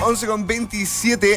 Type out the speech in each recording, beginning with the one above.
11:27.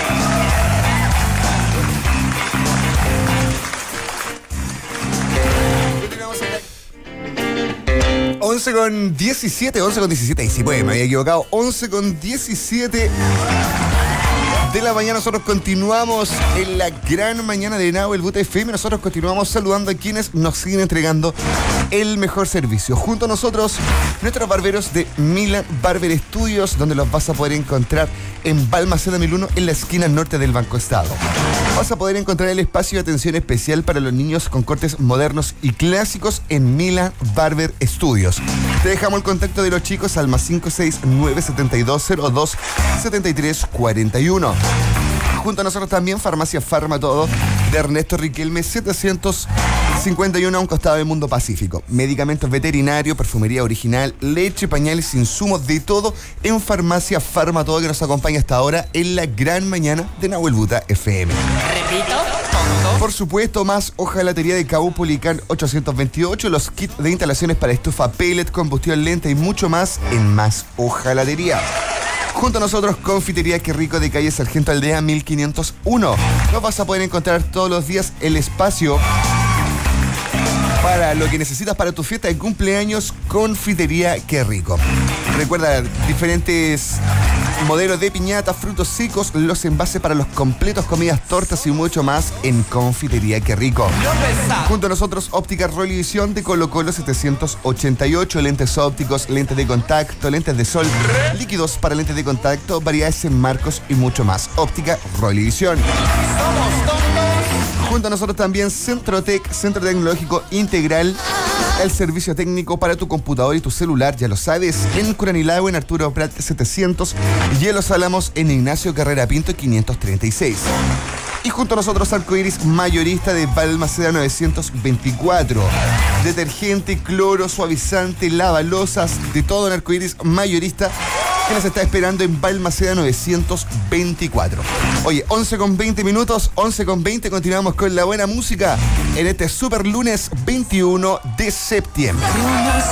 11:17, y si puede, me había equivocado. 11:17 de la mañana. Nosotros continuamos en la gran mañana de Nahuel Buta FM. Nosotros continuamos saludando a quienes nos siguen entregando el mejor servicio. Junto a nosotros, nuestros barberos de Milan Barber Studios, donde los vas a poder encontrar en Balmaceda 1001, en la esquina norte del Banco Estado. Vas a poder encontrar el espacio de atención especial para los niños con cortes modernos y clásicos en Milan Barber Studios. Te dejamos el contacto de los chicos al +569 7202 7341. Junto a nosotros también Farmacia Farmatodo de Ernesto Riquelme 751, a un costado del Mundo Pacífico. Medicamentos veterinarios, perfumería original, leche, pañales, insumos, de todo en Farmacia Farmatodo, que nos acompaña hasta ahora en la gran mañana de Nahuel Buta FM. Repito. Por supuesto, más hojalatería de Caupolicán 828, los kits de instalaciones para estufa pellet, combustión lenta y mucho más en Más Hojalatería. Junto a nosotros, Confitería Qué Rico de calle Sargento Aldea 1501. Nos vas a poder encontrar todos los días el espacio para lo que necesitas para tu fiesta de cumpleaños. Confitería Qué Rico. Recuerda, diferentes modelos de piñatas, frutos secos, los envases para los completos, comidas, tortas y mucho más en Confitería Qué Rico. Junto a nosotros, Óptica Rolly Visión de Colo Colo 788, lentes ópticos, lentes de contacto, lentes de sol, líquidos para lentes de contacto, variedades en marcos y mucho más. Óptica Rolly Visión. Junto a nosotros también Centrotec, Centro Tecnológico Integral, el servicio técnico para tu computador y tu celular, ya lo sabes, en Curanilahue, en Arturo Prat 700, y en Los Álamos, en Ignacio Carrera Pinto 536. Y junto a nosotros, Arcoiris Mayorista de Balmaceda 924. Detergente, cloro, suavizante, lavalosas, de todo en Arcoiris Mayorista, que nos está esperando en Balmaceda 924. Oye, 11:20 minutos, 11:20, continuamos con la buena música en este super lunes 21 de septiembre.